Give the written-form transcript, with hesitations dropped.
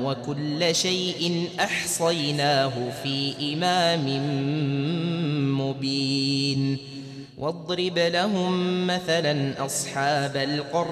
وكل شيء أحصيناه في إمام مبين واضرب لهم مثلا أصحاب القرية